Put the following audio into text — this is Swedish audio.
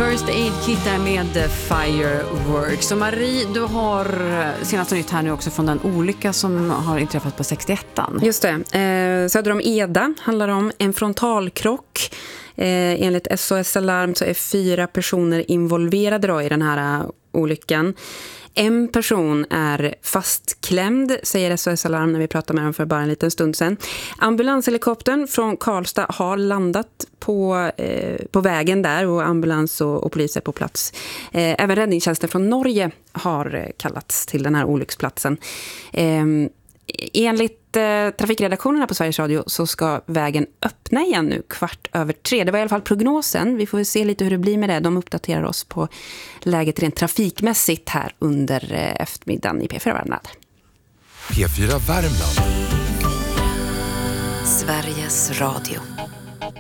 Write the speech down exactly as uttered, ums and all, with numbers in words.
First Aid Kit där med Fireworks. Så Marie, du har senaste nytt här nu också från den olycka som har inträffat på sextioettan. Just det. Eh, söder om Eda handlar om en frontalkrock. Eh, enligt S O S Alarm så är fyra personer involverade då i den här olyckan. En person är fastklämd, säger S O S Alarm när vi pratade med dem för bara en liten stund sedan. Ambulanshelikoptern från Karlstad har landat på, eh, på vägen där och ambulans och, och polis är på plats. Eh, även räddningstjänsten från Norge har kallats till den här olycksplatsen. Eh, enligt eh, trafikredaktionerna på Sveriges Radio så ska vägen öppna igen nu kvart över tre. Det var i alla fall prognosen. Vi får väl se lite hur det blir med det. De uppdaterar oss på läget rent trafikmässigt här under eh, eftermiddagen i P fyra Värmland. P fyra Värmland. Sveriges Radio.